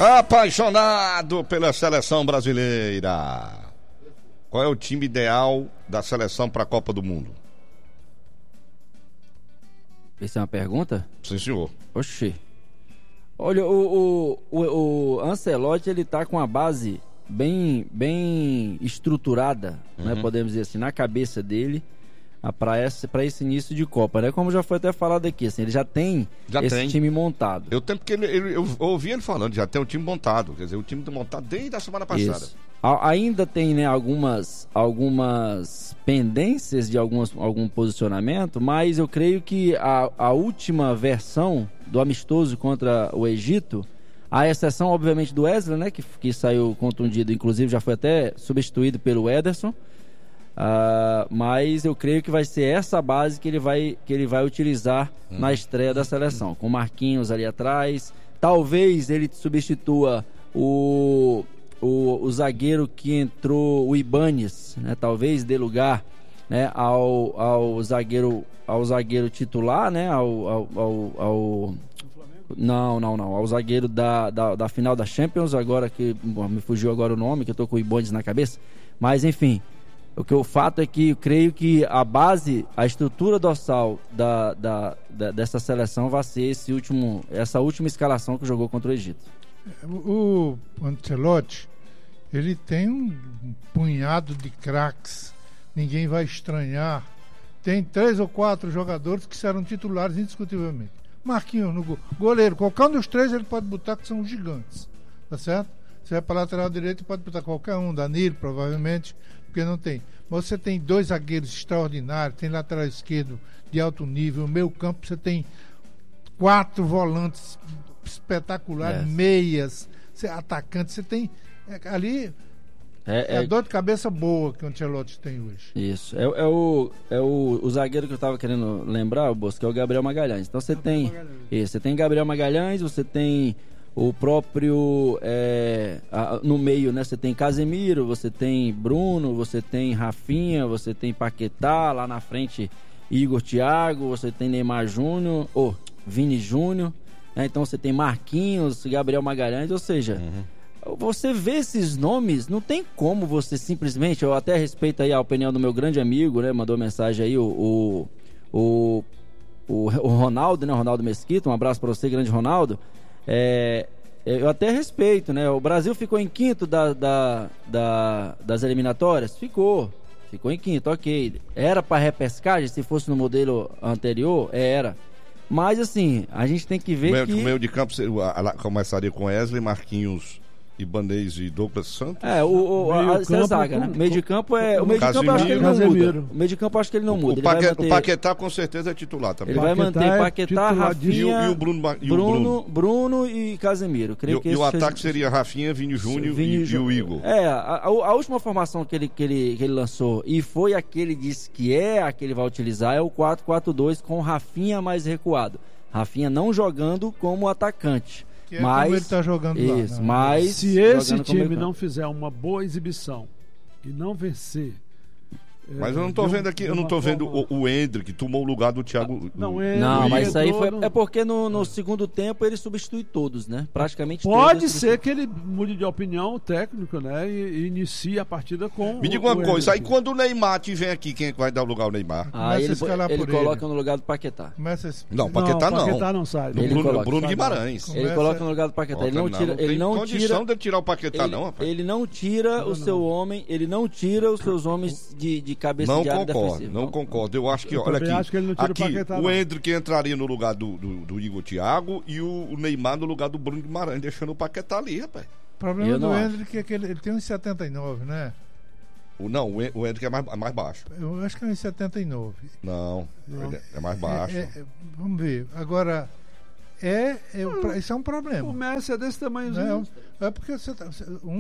Apaixonado pela seleção brasileira. Qual é o time ideal da seleção para a Copa do Mundo? Essa é uma pergunta? Sim, senhor. Oxê. Olha, o Ancelotti, ele tá com a base bem estruturada, né, podemos dizer assim, na cabeça dele, para esse início de Copa, né? Como já foi até falado aqui, assim, ele já tem time montado. Eu tempo que eu ouvi ele falando, já tem um time montado, quer dizer, o time montado desde a semana passada. Isso. Ainda tem, né, algumas pendências de algum posicionamento, mas eu creio que a última versão do amistoso contra o Egito, a exceção, obviamente, do Wesley, né, que saiu contundido, inclusive já foi até substituído pelo Ederson, mas eu creio que vai ser essa base que ele vai utilizar na estreia da seleção, com Marquinhos ali atrás. Talvez ele substitua o zagueiro que entrou, o Ibanes, né? Talvez dê lugar, né, ao zagueiro titular, né? Ao zagueiro da final da Champions, agora que me fugiu agora o nome, que eu tô com o Ibanes na cabeça, mas enfim, o fato é que eu creio que a base, a estrutura dorsal dessa seleção vai ser essa última escalação que jogou contra o Egito. O Ancelotti, ele tem um punhado de craques, ninguém vai estranhar. Tem 3 ou 4 jogadores que serão titulares indiscutivelmente. Marquinhos no goleiro, qualquer um dos 3 ele pode botar, que são gigantes, tá certo? Se vai para lateral direito, pode botar qualquer um, Danilo provavelmente, porque não tem. Mas você tem 2 zagueiros extraordinários, tem lateral esquerdo de alto nível, meio campo você tem 4 volantes espetaculares, meias, atacantes, você tem ali a dor de cabeça boa que o Ancelotti tem hoje. Isso, o zagueiro que eu estava querendo lembrar, Bosco, que é o Gabriel Magalhães. Então você tem Gabriel Magalhães, você tem o próprio no meio, né? Você tem Casemiro, você tem Bruno, você tem Rafinha, você tem Paquetá, lá na frente Igor Thiago, você tem Neymar Júnior, Vini Júnior, né? Então você tem Marquinhos, Gabriel Magalhães, ou seja, você vê esses nomes, não tem como você simplesmente, eu até respeito aí a opinião do meu grande amigo, né? Mandou mensagem aí, o Ronaldo, né? Ronaldo Mesquita, um abraço para você, grande Ronaldo. Eu até respeito, né? O Brasil ficou em quinto das eliminatórias? Ficou em quinto, ok. Era para repescagem, se fosse no modelo anterior? Era. Mas assim, a gente tem que ver que... O meio de campo começaria com Wesley, Marquinhos, Ibanez e Douglas Santos. Essa zaga, né? Meio de campo o meio de campo eu acho que ele não muda. O meio de campo eu acho que ele não muda. O Paquetá com certeza é titular também. Ele vai manter Paquetá, Rafinha, e o Bruno e Casemiro. E o ataque seria Rafinha, Vini Júnior e o Igor. A última formação que ele lançou, e foi a que ele disse que a que ele vai utilizar, é o 4-4-2 com Rafinha mais recuado. Rafinha não jogando como atacante. Mas como ele tá jogando isso, lá, mas se esse time não fizer uma boa exibição e não vencer, mas eu não tô vendo aqui, eu não tô vendo o Hendrick que tomou o lugar do Thiago. Não, mas isso aí é porque no segundo tempo ele substitui todos, né? Praticamente pode todos. Ser que ele mude de opinião, o técnico, né? E inicie a partida com. Me diga uma coisa, aí quando o Neymar tiver aqui, quem é que vai dar o lugar ao Neymar? Ele coloca no lugar do Paquetá. Não, Paquetá não. Paquetá não sai. Bruno Guimarães. Ele coloca no lugar do Paquetá. Ele não tira. Ele não condição de tirar o Paquetá, não, rapaz. Ele não tira o seu homem. Ele não tira os seus homens de cabeça de área defensiva. Não concordo. Eu acho que, olha aqui, acho que ele não tira aqui o Paquetá, o Hendrick entraria no lugar do Igor Thiago e o Neymar no lugar do Bruno Guimarães, deixando o Paquetá ali, rapaz. O problema do Hendrick é que ele tem uns 79, né? O Hendrick é mais baixo. Eu acho que é uns 79. Não. É mais baixo. Vamos ver. Agora, isso é um problema. O Messi é desse tamanhozinho. É porque você tá...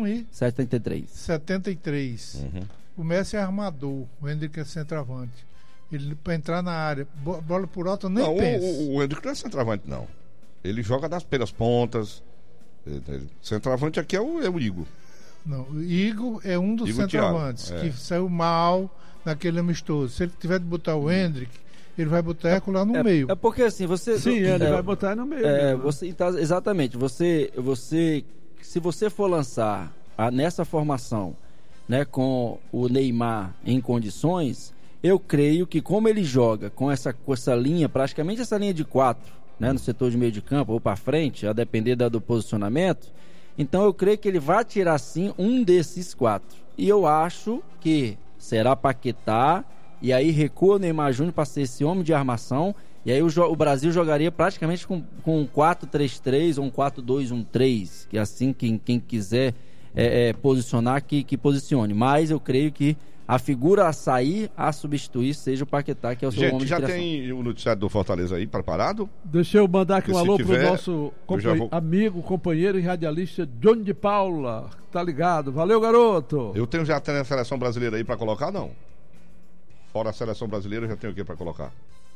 73. O Messi é armador, o Hendrick é centroavante. Ele, para entrar na área, bola por alto, nem pensa. O Hendrick não é centroavante, não. Ele joga pelas pontas. Centroavante aqui é o Igor. Não, o Igor é um dos centroavantes que saiu mal naquele amistoso. Se ele tiver de botar o Hendrick, ele vai botar lá no meio. É porque assim, você... Sim, ele vai botar no meio. Exatamente. Você se você for lançar nessa formação, né, com o Neymar em condições, eu creio que como ele joga com essa linha, praticamente essa linha de 4, né, no setor de meio de campo ou para frente, a depender do posicionamento, então eu creio que ele vai tirar sim um desses 4. E eu acho que será Paquetá, e aí recua o Neymar Júnior para ser esse homem de armação, e aí o Brasil jogaria praticamente com um 4-3-3 ou um 4-2-1-3, que assim quem quiser posicionar, que posicione. Mas eu creio que a figura a sair, a substituir, seja o Paquetá, que é o seu homem de criação. Já tem o noticiário do Fortaleza aí preparado? Deixa eu mandar aqui um alô pro nosso vou... amigo, companheiro e radialista Johnny de Paula, tá ligado? Valeu, garoto! Eu tenho já a seleção brasileira aí pra colocar, não? Fora a seleção brasileira, eu já tenho o que pra colocar?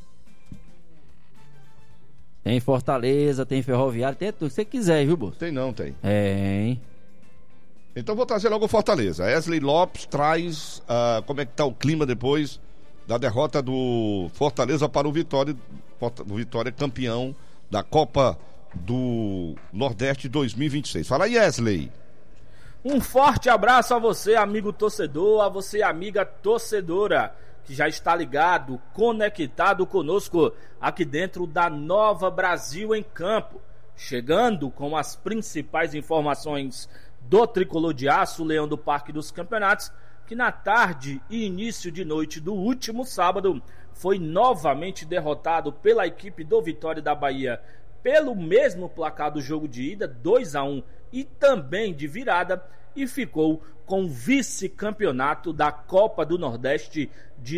Tem Fortaleza, tem Ferroviário, tem tudo que você quiser, viu, Bolso? Tem não, tem. Tem. Então vou trazer logo o Fortaleza. Wesley Lopes traz como é que tá o clima depois da derrota do Fortaleza para o Vitória. O Vitória campeão da Copa do Nordeste 2026. Fala aí, Wesley. Um forte abraço a você, amigo torcedor, a você, amiga torcedora, que já está ligado, conectado conosco aqui dentro da Nova Brasil em Campo. Chegando com as principais informações do Tricolor de Aço, Leão do Parque dos Campeonatos, que na tarde e início de noite do último sábado foi novamente derrotado pela equipe do Vitória da Bahia pelo mesmo placar do jogo de ida, 2-1, e também de virada, e ficou com o vice-campeonato da Copa do Nordeste de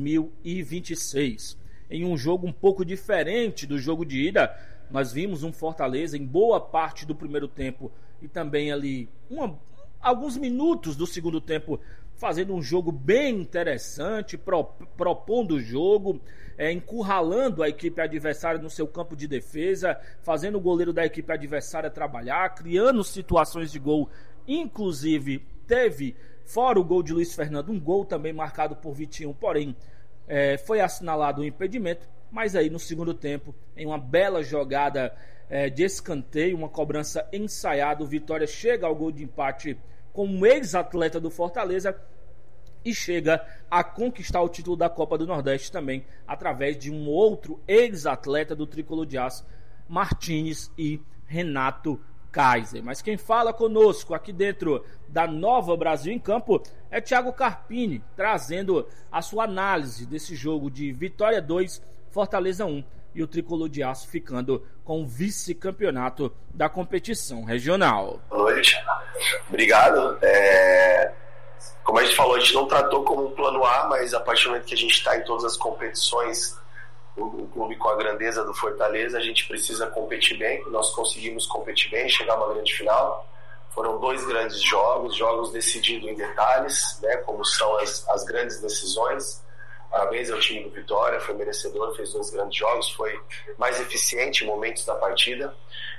2026. Em um jogo um pouco diferente do jogo de ida, nós vimos um Fortaleza em boa parte do primeiro tempo e também ali alguns minutos do segundo tempo fazendo um jogo bem interessante, propondo o jogo, encurralando a equipe adversária no seu campo de defesa, fazendo o goleiro da equipe adversária trabalhar, criando situações de gol. Inclusive teve, fora o gol de Luiz Fernando, um gol também marcado por Vitinho, porém foi assinalado um impedimento. Mas aí no segundo tempo, em uma bela jogada de escanteio, uma cobrança ensaiada, o Vitória chega ao gol de empate com um ex-atleta do Fortaleza e chega a conquistar o título da Copa do Nordeste também, através de um outro ex-atleta do Tricolor de Aço, Martínez e Renato Kaiser. Mas quem fala conosco aqui dentro da Nova Brasil em Campo é Thiago Carpini, trazendo a sua análise desse jogo de Vitória 2, Fortaleza 1, e o Tricolor de Aço ficando com o vice-campeonato da competição regional. Boa noite, obrigado. Como a gente falou, a gente não tratou como um plano A, mas a partir do momento que a gente está em todas as competições, o clube com a grandeza do Fortaleza, a gente precisa competir bem. Nós conseguimos competir bem, chegar a uma grande final. Foram 2 grandes jogos decididos em detalhes, né, como são as grandes decisões. Parabéns ao time do Vitória, foi merecedor, fez 2 grandes jogos, foi mais eficiente em momentos da partida.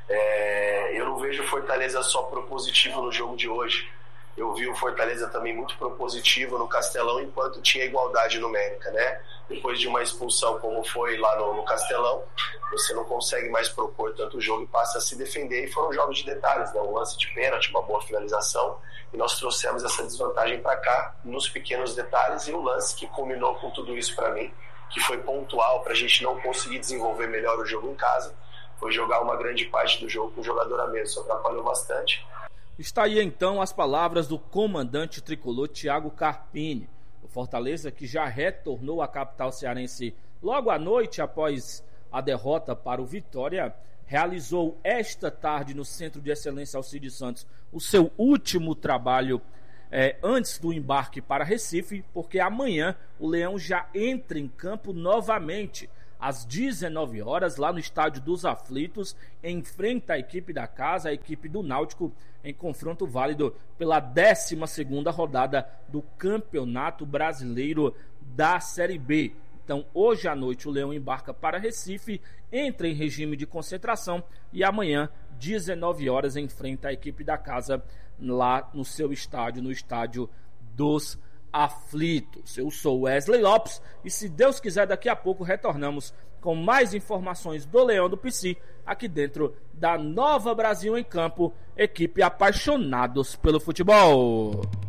Eu não vejo o Fortaleza só propositivo no jogo de hoje. Eu vi o Fortaleza também muito propositivo no Castelão, enquanto tinha igualdade numérica, né? Depois de uma expulsão como foi lá no Castelão, você não consegue mais propor tanto o jogo e passa a se defender, e foram jogos de detalhes, né? Um lance de pênalti, uma boa finalização, e nós trouxemos essa desvantagem para cá nos pequenos detalhes, e o lance que culminou com tudo isso para mim, que foi pontual para a gente não conseguir desenvolver melhor o jogo em casa, foi jogar uma grande parte do jogo com o jogador a menos, isso atrapalhou bastante. Está aí então as palavras do comandante tricolor Thiago Carpini. O Fortaleza, que já retornou à capital cearense logo à noite após a derrota para o Vitória, realizou esta tarde no Centro de Excelência Alcides Santos o seu último trabalho antes do embarque para Recife, porque amanhã o Leão já entra em campo novamente às 19 horas, lá no Estádio dos Aflitos, enfrenta a equipe da casa, a equipe do Náutico, em confronto válido pela 12ª rodada do Campeonato Brasileiro da Série B. Então, hoje à noite, o Leão embarca para Recife, entra em regime de concentração e amanhã, 19 horas, enfrenta a equipe da casa lá no seu estádio, no Estádio dos aflitos. Eu sou Wesley Lopes e, se Deus quiser, daqui a pouco retornamos com mais informações do Leão do Pici, aqui dentro da Nova Brasil em Campo, equipe apaixonados pelo futebol.